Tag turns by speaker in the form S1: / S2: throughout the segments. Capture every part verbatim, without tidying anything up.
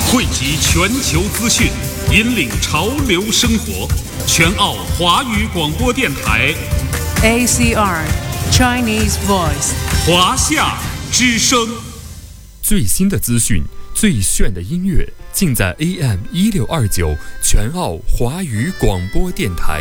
S1: 汇集全球资讯，引领潮流生活。全澳华语广播电台
S2: A C R Chinese Voice
S1: 华夏之声。
S3: 最新的资讯，最炫的音乐，尽在 A M 一六二九全澳华语广播电台。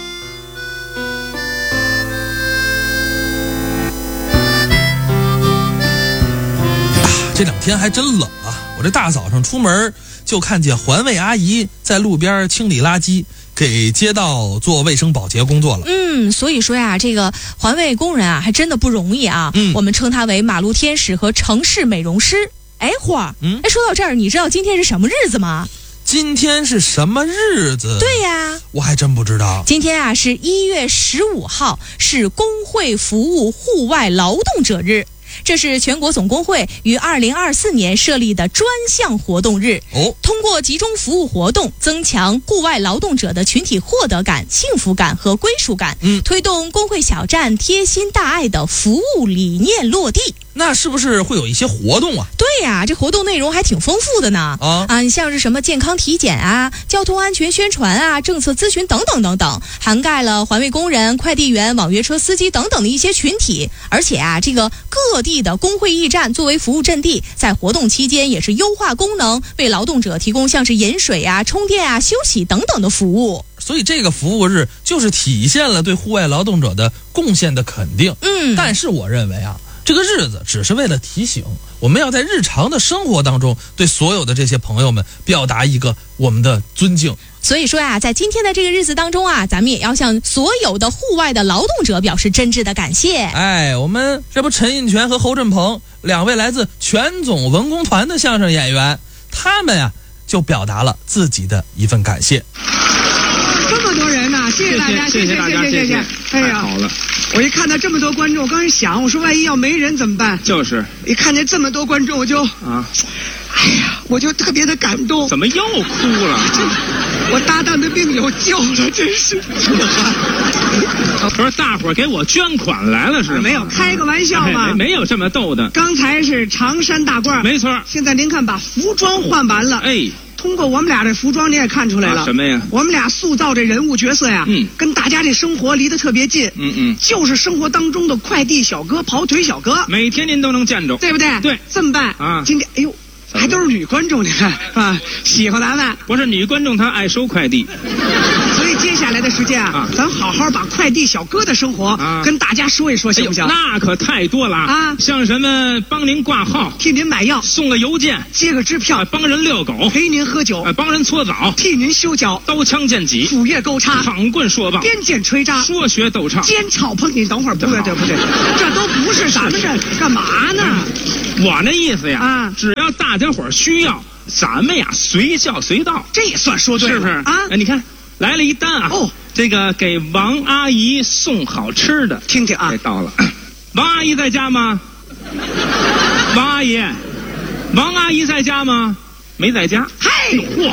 S4: 这两天还真冷啊！我这大早上出门就看见环卫阿姨在路边清理垃圾，给街道做卫生保洁工作了。
S5: 嗯，所以说呀，这个环卫工人啊，还真的不容易啊。嗯，我们称他为马路天使和城市美容师。哎，花儿，嗯，哎，说到这儿，你知道今天是什么日子吗？
S4: 今天是什么日子？
S5: 对呀，
S4: 我还真不知道。
S5: 今天啊是一月十五号，是工会服务户外劳动者日。这是全国总工会于二零二四年设立的专项活动日。哦，通过集中服务活动，增强户外劳动者的群体获得感、幸福感和归属感，嗯，推动工会小站贴心大爱的服务理念落地。
S4: 那是不是会有一些活动啊？
S5: 对呀、啊，这活动内容还挺丰富的呢。啊啊，像是什么健康体检啊、交通安全宣传啊、政策咨询等等等等，涵盖了环卫工人、快递员、网约车司机等等的一些群体。而且啊，这个各地的工会驿站作为服务阵地，在活动期间也是优化功能，为劳动者提供像是饮水啊、充电啊、休息等等的服务。
S4: 所以这个服务日就是体现了对户外劳动者的贡献的肯定。嗯，但是我认为啊，这个日子只是为了提醒我们要在日常的生活当中对所有的这些朋友们表达一个我们的尊敬。
S5: 所以说呀、啊，在今天的这个日子当中啊，咱们也要向所有的户外的劳动者表示真挚的感谢。
S4: 哎，我们这不陈印泉和侯振鹏两位来自全总文工团的相声演员，他们呀、啊、就表达了自己的一份感谢。
S6: 这么多人呢、啊，谢谢大家，谢谢大家，谢谢谢谢。哎呀，
S7: 好了，
S6: 我一看到这么多观众，我刚才想，我说万一要没人怎么办？
S7: 就是
S6: 一看见这么多观众，我就
S7: 啊，
S6: 哎呀，我就特别的感动。
S7: 怎么又哭了？
S6: 我搭档的病有救了，真是。
S7: 不是大伙儿给我捐款来了是吗？
S6: 没有，开个玩笑嘛、
S7: 哎，没有这么逗的。
S6: 刚才是长山大褂，
S7: 没错。
S6: 现在您看，把服装换完了，
S7: 哎。
S6: 通过我们俩这服装，你也看出来了、
S7: 啊、什么呀？
S6: 我们俩塑造这人物角色呀，嗯，跟大家这生活离得特别近，嗯嗯，就是生活当中的快递小哥、跑腿小哥，
S7: 每天您都能见着，
S6: 对不对？
S7: 对，
S6: 这么办啊？今天，哎呦，还都是女观众，你看啊，喜欢咱们。
S7: 不是女观众，她爱收快递。
S6: 所以接下来的时间啊，啊咱好好把快递小哥的生活、啊、跟大家说一说，行不行、
S7: 哎？那可太多了啊！像什么帮您挂号、
S6: 替您买药、
S7: 送个邮件、
S6: 接个支票、
S7: 帮人遛狗、
S6: 陪您喝酒、
S7: 帮人搓澡、
S6: 替您修脚、
S7: 刀枪剑戟、
S6: 斧钺钩叉、
S7: 躺棍说棒、
S6: 鞭锏锤扎、
S7: 说学逗唱、
S6: 煎炒烹你等会儿，不对对不对，这都不是咱们这干嘛呢？
S7: 我那意思呀，啊，只要大家伙需要，咱们呀随叫随到，
S6: 这也算说对了，
S7: 是不是啊？哎，你看来了一单啊，哦，这个给王阿姨送好吃的，
S6: 听听啊，
S7: 这到了，王阿姨在家吗？王阿姨，王阿姨在家吗？没在家。
S6: 嘿，
S7: 嚯！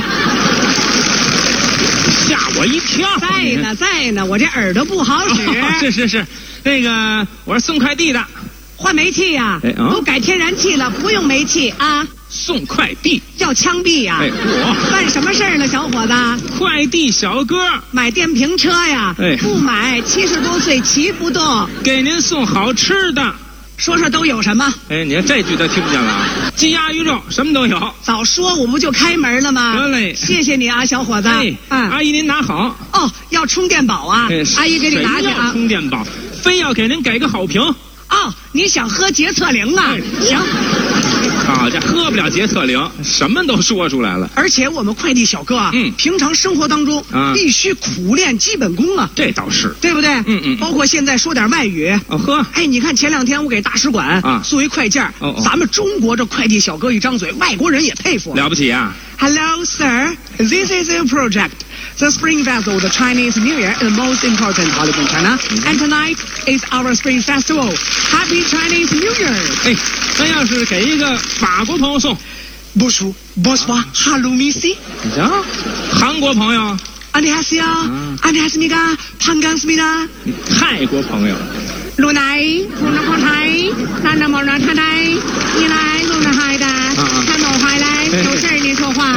S7: 吓我一跳！
S6: 在呢，在呢，我这耳朵不好使。
S7: 哦、是是是，那个我是送快递的。
S6: 换煤气呀、啊哎嗯，都改天然气了，不用煤气啊。
S7: 送快递
S6: 要枪毙呀、啊！
S7: 哎，我
S6: 办什么事儿呢，小伙子？
S7: 快递小哥
S6: 买电瓶车呀？哎，不买，七十多岁骑不动。
S7: 给您送好吃的，
S6: 说说都有什么？
S7: 哎，你看这句他听见了啊！鸡鸭鱼肉什么都有。
S6: 早说我不就开门了吗？
S7: 得嘞，
S6: 谢谢你啊，小伙子。
S7: 哎，嗯、阿姨您拿好。
S6: 哦，要充电宝啊？哎、阿姨给你拿去啊。
S7: 充电宝，非要给您给个好评。
S6: 哦，你想喝洁厕灵啊？行。
S7: 好家伙，喝不了洁厕灵，什么都说出来了。
S6: 而且我们快递小哥啊，嗯，平常生活当中啊，必须苦练基本功啊。
S7: 这倒是，
S6: 对不对？
S7: 嗯嗯。
S6: 包括现在说点外语。
S7: 哦呵。
S6: 哎，你看前两天我给大使馆啊送一快件，哦哦，咱们中国这快递小哥一张嘴，外国人也佩服。
S7: 了不起啊
S6: ！Hello, sir. This is a project. The Spring Festival, the Chinese New Year, the most important holiday in China. And tonight is our Spring Festival. Happy Chinese New Year!
S7: 哎，那要是给一个法国朋友送，
S6: 不输 ，Bonsoir, Hello, Missy.
S7: 你瞧，韩国朋友，
S6: 안녕하세요, 안녕하십니까, 반갑습니다.
S7: 泰国朋友，
S6: 路来，路来看台，南南莫南台台，你来路来海的，看到海来，有事你说话。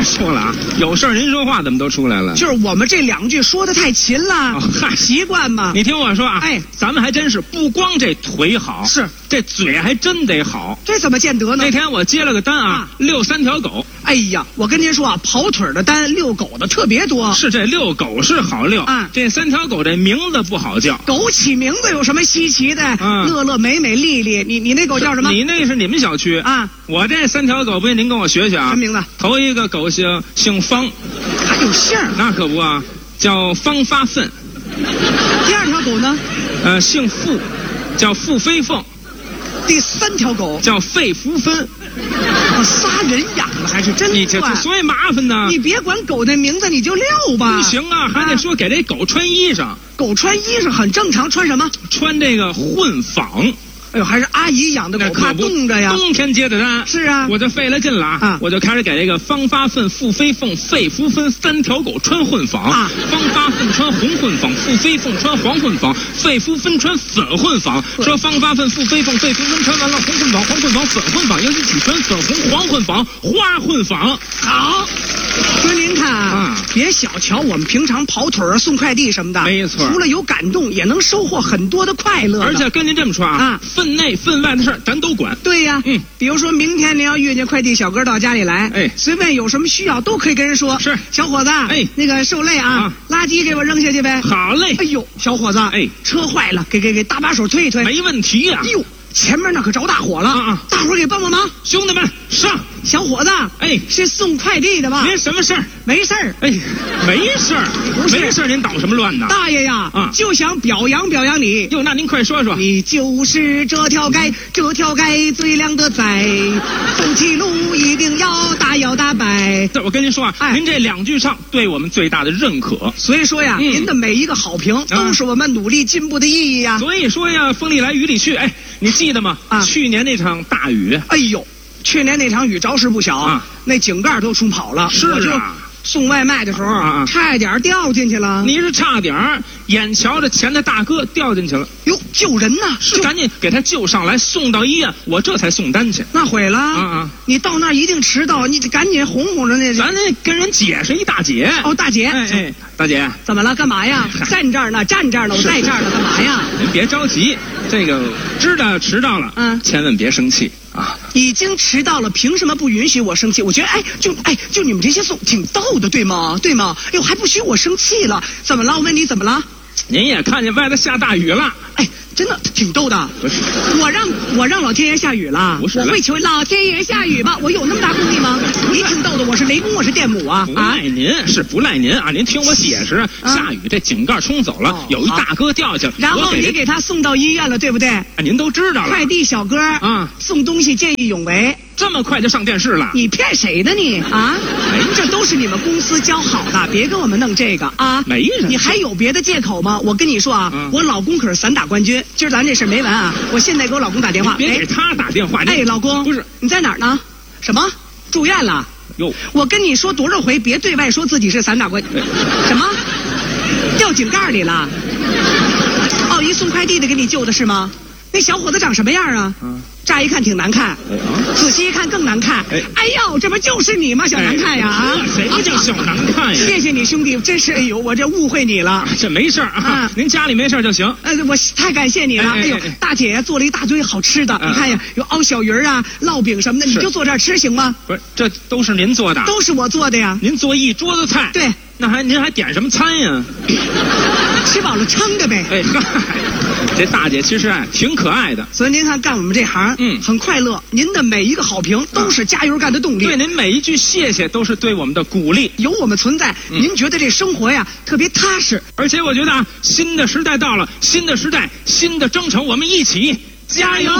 S7: 说了啊，有事儿您说话怎么都出来了？
S6: 就是我们这两句说的太勤了，
S7: 哦嗨
S6: 习惯嘛。
S7: 你听我说啊，
S6: 哎，
S7: 咱们还真是不光这腿好，
S6: 是
S7: 这嘴还真得好。
S6: 这怎么见得呢？
S7: 那天我接了个单啊，
S6: 啊
S7: 遛三条狗。
S6: 哎呀，我跟您说啊，跑腿的单、遛狗的特别多。
S7: 是这遛狗是好遛
S6: 啊，
S7: 这三条狗这名字不好叫。
S6: 狗起名字有什么稀奇的？
S7: 嗯
S6: 乐乐、美美、丽丽，你你那狗叫什么？
S7: 你那是你们小区
S6: 啊？
S7: 我这三条狗不信您跟我学学啊。
S6: 什么名字？
S7: 头一个狗姓姓方，
S6: 还有姓儿。
S7: 那可不啊，叫方发奋。
S6: 第二条狗呢？
S7: 呃，姓傅，叫傅飞凤。
S6: 第三条狗
S7: 叫费福芬。
S6: 我仨人养的还是真
S7: 你这
S6: 乱，
S7: 所以麻烦呢。
S6: 你别管狗的名字，你就撂吧。
S7: 不行啊，还得说给这狗穿衣裳。
S6: 狗穿衣裳很正常，穿什么？
S7: 穿这个混纺。
S6: 哎呦，还是阿姨养的狗，怕冻着呀。
S7: 冬天接的单。
S6: 是啊，
S7: 我就费了劲了啊！
S6: 啊
S7: 我就开始给这个方发奋、傅飞凤、费福芬三条狗穿混纺。
S6: 啊，
S7: 方发奋穿红混纺，傅飞凤穿黄混纺，费福芬穿粉混纺。说方发奋、傅飞凤、费福芬穿完了红混纺、黄混纺、粉混纺，又一起穿粉红、黄混纺、花混纺。
S6: 好。所以您看啊，
S7: 啊
S6: 别小瞧我们平常跑腿儿、送快递什么的，
S7: 没错，
S6: 除了有感动，也能收获很多的快乐。
S7: 而且跟您这么说啊，
S6: 啊
S7: 分内分外的事儿咱都管。
S6: 对呀，
S7: 嗯，
S6: 比如说明天您要遇见快递小哥到家里来，
S7: 哎，
S6: 随便有什么需要都可以跟人说。
S7: 是，
S6: 小伙子，
S7: 哎，
S6: 那个受累啊，
S7: 啊
S6: 垃圾给我扔下去呗。
S7: 好嘞。
S6: 哎呦，小伙子，
S7: 哎，
S6: 车坏了，给给给搭把手推一推。
S7: 没问题呀、
S6: 哎呦，前面那可着大火了，
S7: 啊啊
S6: 大伙儿给帮帮忙。
S7: 兄弟们上！
S6: 小伙子，
S7: 哎，
S6: 是送快递的吧？
S7: 您什么事儿？
S6: 没事儿。
S7: 哎，没事儿，
S6: 不是
S7: 没事儿，您捣什么乱呢？
S6: 大爷呀，
S7: 啊
S6: 就想表扬表扬你。
S7: 哟，那您快说说。
S6: 你就是这条街，这条街最靓的仔，走起路一定要大摇大摆。
S7: 这我跟您说啊，
S6: 哎
S7: 您这两句唱对我们最大的认可。
S6: 所以说呀，
S7: 嗯
S6: 您的每一个好评都是我们努力进步的意义呀。
S7: 所以说呀，风里来雨里去，哎，你记得吗？
S6: 啊
S7: 去年那场大雨，
S6: 哎呦，去年那场雨着实不小
S7: 啊，
S6: 那井盖都冲跑了。
S7: 是啊
S6: 我就送外卖的时候
S7: 啊啊
S6: 差一点掉进去了。
S7: 你是差点儿眼瞧着前的大哥掉进去了，
S6: 哟，救人呐！
S7: 是赶紧给他救上来，送到医院，我这才送单去。
S6: 那毁了
S7: 啊啊！
S6: 你到那儿一定迟到，你得赶紧哄哄着那。
S7: 咱得跟人解释一大姐。
S6: 哦，大姐，
S7: 哎哎，大姐，
S6: 怎么了？干嘛呀？站这儿呢，站这儿呢，我在这儿呢，干嘛呀？
S7: 您别着急，这个知道迟到了，
S6: 嗯
S7: 千万别生气啊。
S6: 已经迟到了，凭什么不允许我生气？我觉得，哎，就哎，就你们这些送挺逗的，对吗？对吗？哎呦，还不许我生气了？怎么了？我问你怎么了？
S7: 您也看见外头下大雨了？
S6: 哎，真的挺逗的。
S7: 不是，
S6: 我让我让老天爷下雨了，
S7: 不是
S6: 我会求老天爷下雨吗？我有那么大功力吗？你挺逗的，我是雷公，我是电母啊
S7: 不
S6: 啊！
S7: 赖您，是不赖您啊！您听我解释，下雨这井盖冲走了，
S6: 哦
S7: 有一大哥掉下去了，
S6: 然后
S7: 我这
S6: 你给他送到医院了，对不对？
S7: 啊您都知道了，
S6: 快递小哥
S7: 啊
S6: 送东西见义勇为，
S7: 这么快就上电视了？
S6: 你骗谁呢你啊？哎，这都是你们公司教好的，别跟我们弄这个啊！
S7: 没人
S6: 你还有别的借口吗？我跟你说啊，
S7: 嗯
S6: 我老公可是散打冠军。今儿咱这事儿没完啊！我现在给我老公打电话，
S7: 别给他打电话。
S6: 哎，
S7: 您
S6: 老公，
S7: 不是
S6: 你在哪儿呢？什么？住院了？
S7: 哟，
S6: 我跟你说多少回，别对外说自己是散打冠军。什么？掉井盖里了？哦，一送快递的给你救的是吗？那小伙子长什么样啊？
S7: 嗯
S6: 乍一看挺难看，仔细一看更难看。
S7: 哎
S6: 哎呦，这不就是你吗？小难看呀！啊，
S7: 这谁叫小难看呀？
S6: 谢谢你兄弟，真是哎呦，我这误会你了。
S7: 啊这没事儿啊
S6: 啊，
S7: 您家里没事儿就行。
S6: 呃，我太感谢你了。哎呦
S7: 哎哎哎，
S6: 大姐做了一大堆好吃的，
S7: 嗯
S6: 你看呀，有熬小鱼儿啊、烙饼什么的，你
S7: 是
S6: 就坐这儿吃行吗？
S7: 不是，这都是您做的，
S6: 都是我做的呀。
S7: 您做一桌子菜。
S6: 对，
S7: 那还您还点什么餐呀？
S6: 吃饱了撑的呗。
S7: 哎嗨，这大姐其实哎挺可爱的。
S6: 所以您看，干我们这行，
S7: 嗯
S6: 很快乐。您的每一个好评都是加油干的动力。
S7: 对您每一句谢谢都是对我们的鼓励。
S6: 有我们存在，
S7: 嗯
S6: 您觉得这生活呀特别踏实。
S7: 而且我觉得啊，新的时代到了，新的时代，新的征程，我们一起加油！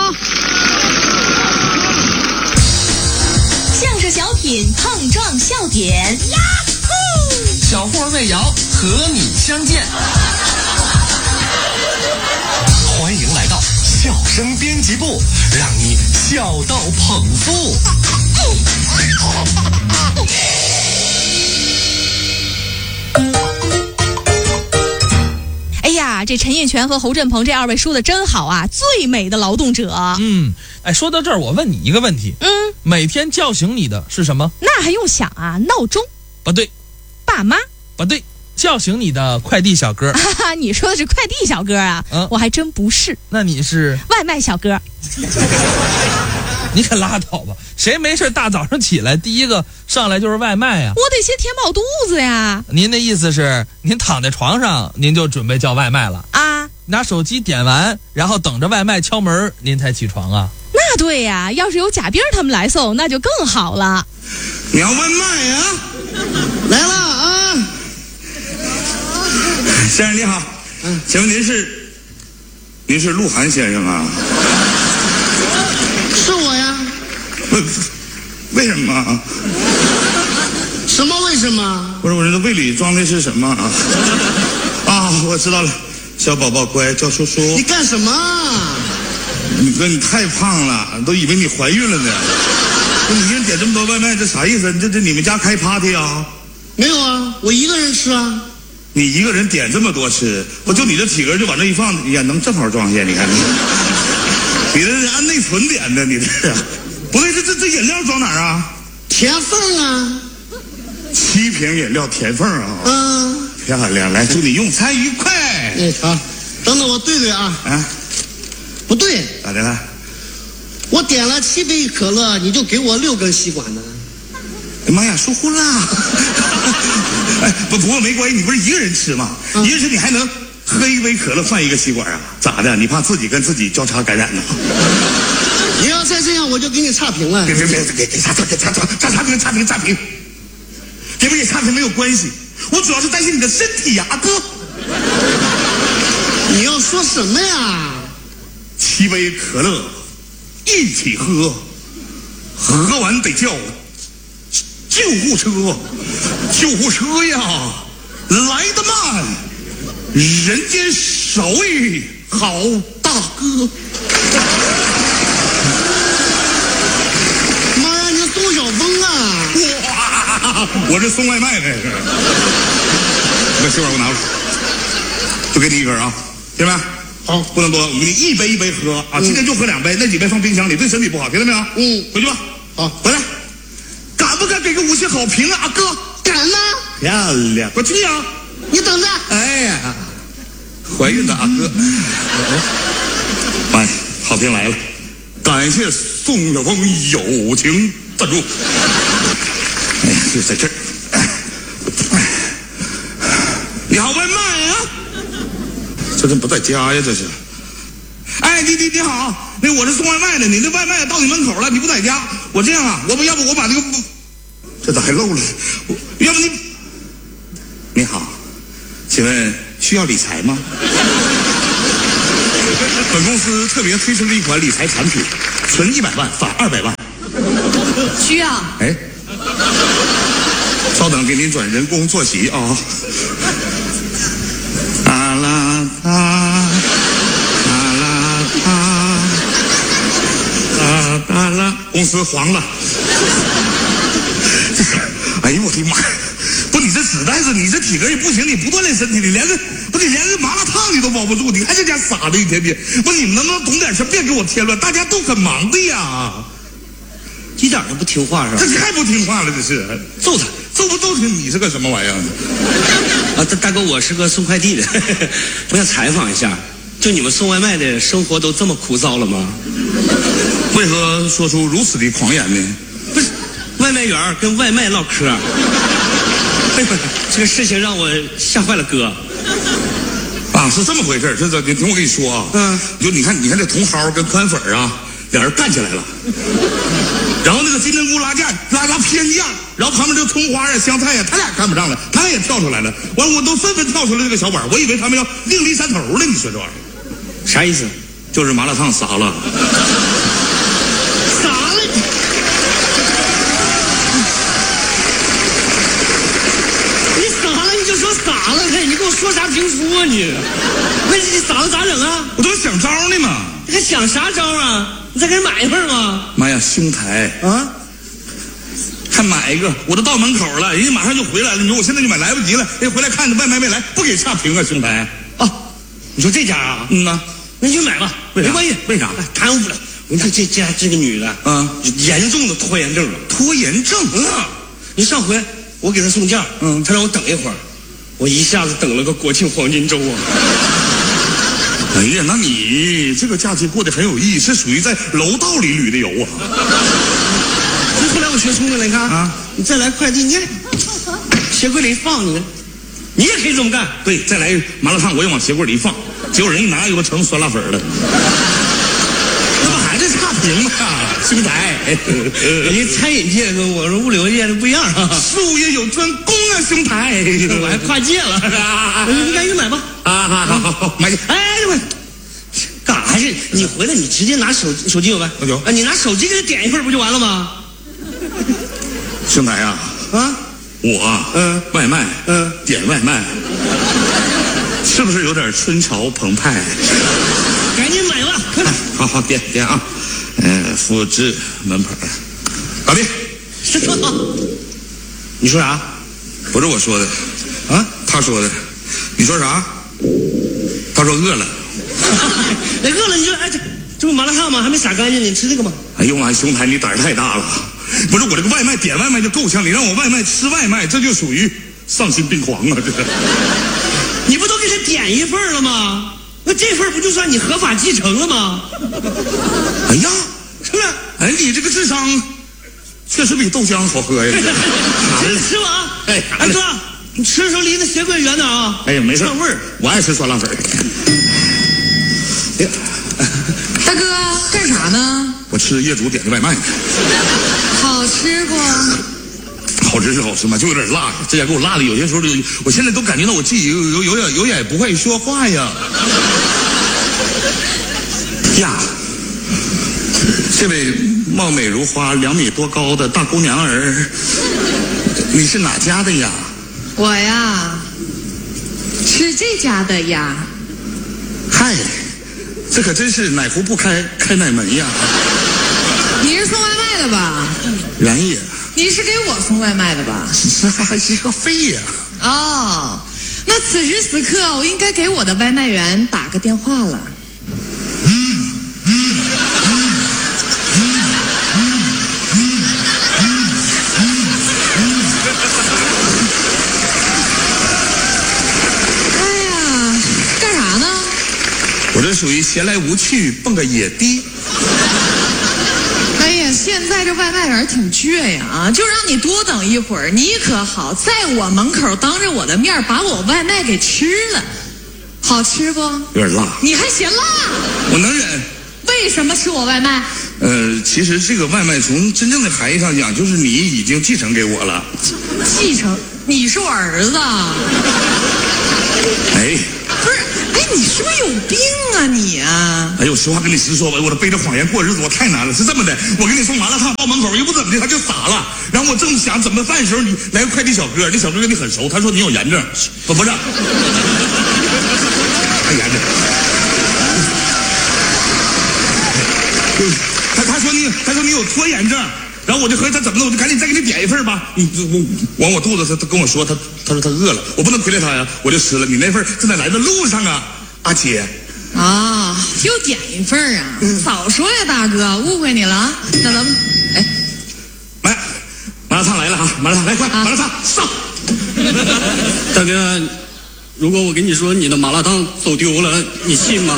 S5: 相声小品碰撞笑点，呀呼！
S8: 小霍魏瑶和你相见，欢迎来到笑声编辑部，让你笑到捧腹。
S5: 哎呀，这陈印泉和侯振鹏这二位说的真好啊！最美的劳动者。
S4: 嗯，哎，说到这儿，我问你一个问题，
S5: 嗯，
S4: 每天叫醒你的是什么？
S5: 那还用想啊？闹钟？
S4: 不对。
S5: 爸妈？
S4: 不对。叫醒你的快递小哥。
S5: 哈哈，你说的是快递小哥啊？嗯，我还真不是。
S4: 那你是
S5: 外卖小哥。
S4: 你可拉倒吧！谁没事大早上起来第一个上来就是外卖呀？
S5: 我得先填饱肚子呀。
S4: 您的意思是您躺在床上您就准备叫外卖了
S5: 啊？
S4: 拿手机点完，然后等着外卖敲门您才起床啊？
S5: 那对呀，要是有贾冰他们来送那就更好了。
S9: 你要外卖呀？来了啊！先生你好，嗯，请问您是您是鹿晗先生啊？
S10: 是我呀。
S9: 为为什么？
S10: 什么为什么？
S9: 不是，我这胃里装的是什么啊？啊，我知道了，小宝宝乖，叫叔叔。
S10: 你干什么？
S9: 你哥，你太胖了，都以为你怀孕了呢。你一人点这么多外卖，这啥意思？这这你们家开 party 啊？
S10: 没有啊，我一个人吃啊。
S9: 你一个人点这么多吃，我就你这体格就往这一放，也能正好装下。你看你，你这是按内存点的，你这是。不对，这这这饮料装哪儿啊？
S10: 填缝啊。
S9: 七瓶饮料填缝啊。
S10: 嗯。
S9: 漂亮，来，祝你用餐愉快。
S10: 哎，好，等等我对对啊。
S9: 啊。
S10: 不对。
S9: 咋的了？
S10: 我点了七杯可乐，你就给我六根吸管呢？
S9: 哎妈呀，说混了！哎，不不过没关系，你不是一个人吃吗？嗯、一个人吃你还能喝一杯可乐换一个吸管啊？咋的？你怕自己跟自己交叉感染呢？
S10: 你要再这样，我就给你差评了。
S9: 别别别，给给差差给差差差差评差评差评，给不给差评没有关系，我主要是担心你的身体呀、啊，阿哥。
S10: 你要说什么呀？
S9: 七杯可乐一起喝，喝完得叫救护车，救护车呀来得慢，人间少一好大哥。
S10: 妈呀，你宋晓峰啊！
S9: 哇，我这送外卖的是。那吸管给我拿过来，就给你一根啊，听见没？好，不能多，我给你一杯一杯喝啊！今天就喝两杯，那几杯放冰箱里，对身体不好，听到没有？
S10: 嗯，
S9: 回去吧。好，回来。敢不敢给个五星好评啊，阿哥？
S10: 敢吗？
S9: 漂亮，快去啊！
S10: 你等着。
S9: 哎呀，怀孕的阿哥。哎，好评来了，感谢宋晓峰友情赞助。哎呀，就在这儿。你好，外卖啊！这怎么不在家呀？这是。哎，你你你好，那我是送外卖的，你那外卖到你门口了，你不在家，我这样啊，我不要不我把这个，这咋还漏了？我要不你，你好，请问需要理财吗？本公司特别推出了一款理财产品，存一百万返二百万。
S5: 需要。
S9: 哎，稍等，给您转人工坐席啊。啦啦啦。啊啦啦！公司黄了。哎呦我的妈！不，你这纸袋子，你这体格也不行，你不锻炼身体，你连个不，你连个麻辣烫你都包不住，你看这家傻的一天天。不，你们能不能懂点事，别给我添乱？大家都很忙的呀。
S10: 一点都不听话是吧？
S9: 这太不听话了，这是。
S10: 揍他！
S9: 揍不揍他？你是个什么玩意儿？
S10: 啊，大大哥，我是个送快递的，我想采访一下。就你们送外卖的生活都这么枯燥了吗？
S9: 为何说出如此的狂言呢？
S10: 不是，外卖员跟外卖唠嗑，哎呦，这个事情让我吓坏了哥。
S9: 啊，是这么回事，这这，你听我跟你说啊，嗯，就你看，你看这茼蒿跟宽粉啊，俩人干起来了，然后那个金针菇拉架拉拉偏架，然后旁边这个葱花呀、香菜呀，他俩看不上了，他俩也跳出来了，完我都纷纷跳出来这个小板，我以为他们要另立山头呢，你说这玩意儿。
S10: 啥意思？
S9: 就是麻辣烫洒了，
S10: 洒了！你洒了你就说洒了，嘿，你给我说啥评书啊你？那你洒了咋整啊？
S9: 我这不想招呢嘛。
S10: 你还想啥招啊？你再给人买一份吗？
S9: 妈呀，兄台啊！还买一个，我都到门口了，人家马上就回来了。你说我现在就买来不及了，人回来看着外卖没来，不给差评啊，兄台。
S10: 啊，你说这家啊？
S9: 嗯呐。
S10: 那你就买吧，没关系。
S9: 为啥？
S10: 耽误不了。 你看这家这个女的
S9: 啊，
S10: 严重的拖延症了。
S9: 拖延症
S10: 啊！你上回我给她送件，
S9: 嗯，
S10: 她让我等一会儿，我一下子等了个国庆黄金周啊！
S9: 哎呀，那你这个假期过得很有意义，是属于在楼道里旅的游啊。
S10: 所以后来我学聪明了，你看啊，你再来快递，你看鞋柜里一放，你你也可以这么干。
S9: 对，再来麻辣烫，我也往鞋柜里一放，结果人一拿，又成酸辣粉了。
S10: 那不还是差评吗？兄台，人家餐饮界跟我说物流界的不一样啊，
S9: 术业有专攻啊，兄台，
S10: 我还跨界了，是吧？你赶紧买吧。
S9: 啊，好好好好，买去。
S10: 哎，我干啥去？你回来你直接拿手手机有呗？
S9: 有。
S10: 啊，你拿手机给他点一份不就完了吗？
S9: 兄台啊
S10: 啊，
S9: 我
S10: 嗯
S9: 外卖
S10: 嗯
S9: 点外卖，是不是有点春潮澎湃？
S10: 赶紧买吧，快点。
S9: 好好点点啊，嗯，复制门牌，搞定。
S10: 是说好。你说啥？
S9: 不是我说的，
S10: 啊，
S9: 他说的。你说啥？他说饿了。
S10: 那饿了你就哎这这不麻辣烫吗？还没撒干净，你吃这个吗？
S9: 哎呦妈，兄台你胆儿太大了！不是我这个外卖点外卖就够呛，你让我外卖吃外卖，这就属于丧心病狂啊！这个，
S10: 你不都给他点一份了吗？那这份不就算你合法继承了吗？
S9: 哎呀，
S10: 是不是？
S9: 哎，你这个智商确实比豆浆好喝呀！
S10: 真吃吧啊！哎，哎哥，你吃的时候离那鞋柜远点啊！
S9: 哎呀，没事，
S10: 串味儿。
S9: 我爱吃酸辣粉。哎呀，
S11: 大哥干啥呢？
S9: 我吃业主点的外卖呢。
S11: 好吃不？
S9: 好吃是好吃嘛，就有点辣。这家给我辣的，有些时候就，我现在都感觉到我自己有有有点有点不会说话呀。呀，这位貌美如花、两米多高的大姑娘儿，你是哪家的呀？
S11: 我呀，是这家的呀。
S9: 嗨，这可真是哪壶不开开哪门呀。
S11: 你是送外卖的吧？
S9: 然也。
S11: 你是给我送外卖的吧？
S9: 这还是个肺呀！
S11: 哦，那此时此刻我应该给我的外卖员打个电话了。嗯嗯嗯哎呀，干啥呢？
S9: 我这属于闲来无趣，蹦个野迪。
S11: 哎呀，现在这外卖员挺倔呀啊！就让你多等一会儿，你可好，在我门口当着我的面把我外卖给吃了，好吃不？
S9: 有点辣。
S11: 你还嫌辣？
S9: 我能忍。
S11: 为什么吃我外卖？
S9: 呃，其实这个外卖从真正的含义上讲，就是你已经继承给我了。
S11: 继承？你是我儿子？
S9: 哎。
S11: 不是，哎，你是不是有病啊你啊？
S9: 哎呦，实话跟你实说吧，我这背着谎言过日子我太难了。是这么的，我给你送麻辣烫到门口，又不怎么的，他就洒了。然后我正想怎么办的时候，你来个快递小哥，那小哥跟你很熟，他说你有炎症，不不是，还炎症。他他说你他说你有拖延症。然后我就合计他怎么的，我就赶紧再给你点一份吧。你我往我肚子，他他跟我说他他说他饿了，我不能亏待他呀，我就吃了。你那份正在来的路上啊，阿姐。
S11: 啊，又点一份啊！嗯、早说呀，大哥，误会你了啊。那咱们，哎，
S9: 来，麻辣烫来了哈，麻辣烫来快，啊、麻辣烫上。
S12: 大哥，如果我跟你说你的麻辣烫走丢了，你信吗？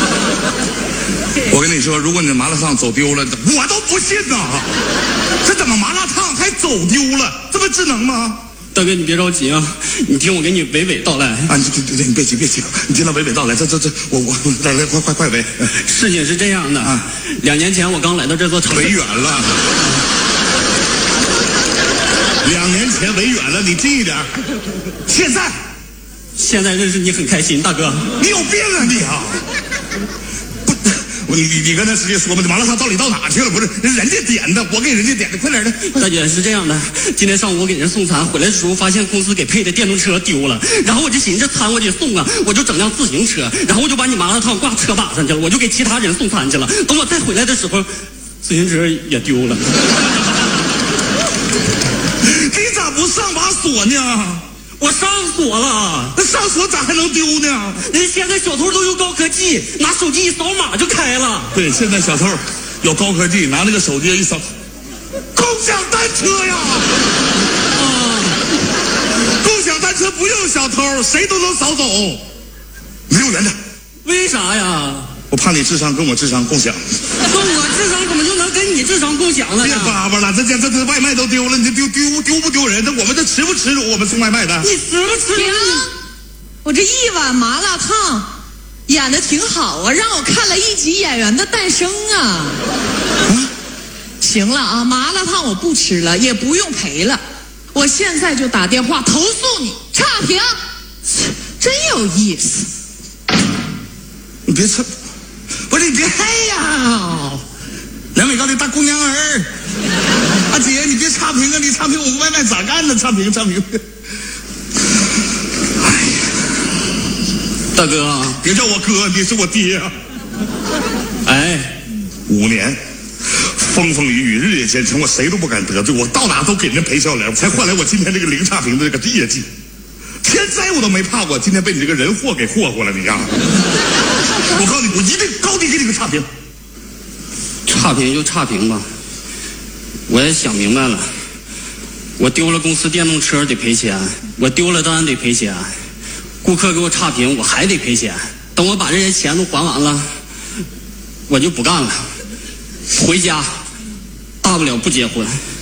S9: 我跟你说，如果你的麻辣烫走丢了，我都不信呐！这怎么麻辣烫还走丢了？这么智能吗？
S12: 大哥，你别着急啊，你听我给你娓娓道来。
S9: 啊，你你你别急别急，你听他娓娓道来。这这这，我我来来快快快娓。
S12: 事情是这样的啊，两年前我刚来到这座城市。
S9: 娓远了。两年前娓远了，你近一点。现在，
S12: 现在认识你很开心，大哥。
S9: 你有病啊你啊！你你你跟他直接说吧，这麻辣烫到底到哪去了？不是人家点的，我给人家点的，快点的。
S12: 大姐是这样的，今天上午我给人送餐，回来的时候发现公司给配的电动车丢了，然后我就寻思这餐我得送啊，我就整辆自行车，然后我就把你麻辣烫挂车把上去了，我就给其他人送餐去了。等我再回来的时候，自行车也丢了。
S9: 你咋不上把锁呢？
S12: 我上锁了，
S9: 那上锁咋还能丢呢？
S12: 人现在小偷都用高科技，拿手机一扫码就开了。
S9: 对，现在小偷有高科技，拿那个手机一扫，共享单车呀！啊，共享单车不用小偷，谁都能扫走。离我远点。
S12: 为啥呀？
S9: 我怕你智商跟我智商共享。
S12: 跟我智商怎么就能跟你智商共享了呢？
S9: 别叭叭了，这这这这外卖都丢了，你这丢丢丢不丢人？这我们这耻不耻辱？我们送外卖的，
S12: 你耻不耻辱？
S11: 我这一碗麻辣烫演的挺好啊，让我看了一集《演员的诞生》啊。嗯，行了啊，麻辣烫我不吃了，也不用赔了，我现在就打电话投诉你，差评，真有意思。
S9: 你别扯，不是你别嘿呀！两米高的大姑娘儿，阿姐你别差评啊！你差评我们外卖咋干呢？差评差评。哎呀，
S12: 大哥，
S9: 别叫我哥，你是我爹啊！
S12: 哎，
S9: 五年，风风雨雨，日夜兼程，我谁都不敢得罪，我到哪都给人赔笑脸，才换来我今天这个零差评的这个业绩。天灾我都没怕过，今天被你这个人祸给祸祸了，你呀！我告诉你，我一定高低给你个差评。
S12: 差评就差评吧，我也想明白了，我丢了公司电动车得赔钱，我丢了单得赔钱，顾客给我差评我还得赔钱。等我把这些钱都还完了，我就不干了，回家，大不了不结婚。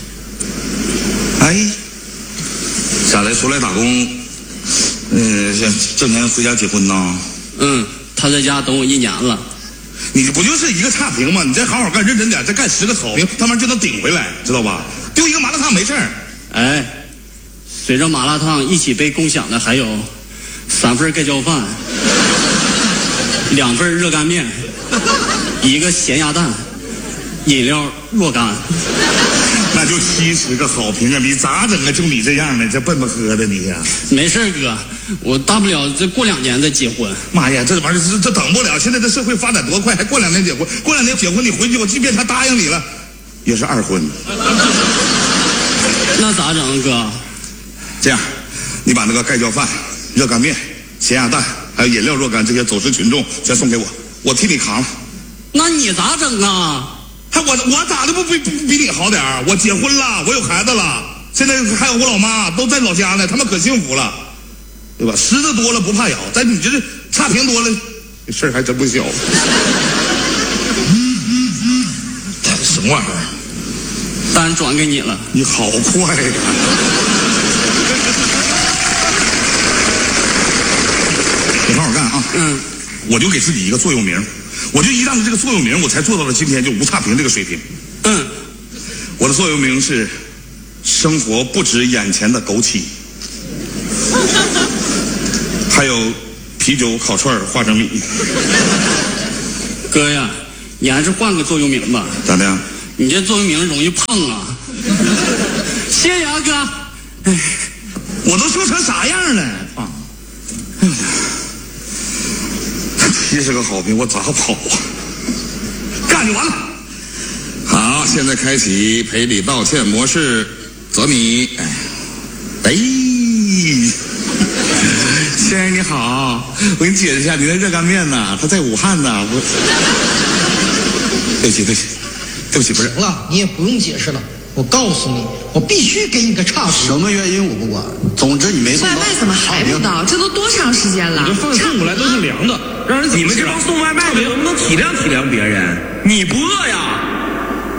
S9: 哎，咋的？出来打工，嗯、呃，挣钱回家结婚呐？
S12: 嗯，他在家等我一年了。
S9: 你不就是一个差评吗？你再好好干，认真点，再干十个好评，他们就能顶回来，知道吧？丢一个麻辣烫没事儿。
S12: 哎，随着麻辣烫一起被共享的还有三份盖浇饭，两份热干面，一个咸鸭蛋，饮料若干。
S9: 那就七十个好评啊！你咋整啊？就你这样的，这笨不喝的你呀！
S12: 没事哥，我大不了这过两年再结婚。
S9: 妈呀，这玩意儿这这等不了！现在这社会发展多快，还过两年结婚？过两年结婚你回去，我即便他答应你了，也是二婚。
S12: 那咋整哥？
S9: 这样，你把那个盖浇饭、热干面、咸鸭蛋还有饮料若干这些走失群众全送给我，我替你扛了。
S12: 那你咋整啊？
S9: 还我我咋的不比比你好点儿？我结婚了，我有孩子了，现在还有我老妈都在老家呢，他们可幸福了，对吧？虱子多了不怕咬，但你这是差评多了，这事儿还真不小。什么玩意儿？
S12: 单转给你了，
S9: 你好快呀！你好好干啊！
S12: 嗯，
S9: 我就给自己一个座右铭。我就依仗着这个座右铭，我才做到了今天就无差评这个水平。
S12: 嗯，
S9: 我的座右铭是：生活不止眼前的枸杞，还有啤酒、烤串、花生米。
S12: 哥呀，你还是换个座右铭吧。
S9: 咋的呀？
S12: 你这座右铭容易碰啊。谢谢啊哥。哎，
S9: 我都说成啥样了啊？七十个好评，我咋跑啊？干就完了。好，现在开启赔礼道歉模式。泽米，哎，哎，先生你好，我给你解释一下，你那热干面呢？它在武汉呢。我，对不起，对不起，对不起，不是。
S13: 行了，你也不用解释了。我告诉你，我必须给你个差评。
S14: 什么原因我不管，总之你没送到。
S11: 外卖怎么还不到？这都多长时间了？
S7: 你这饭送过来都是凉的，让人怎么吃？你们这帮送外卖的能不能体谅体谅别人？你不饿呀？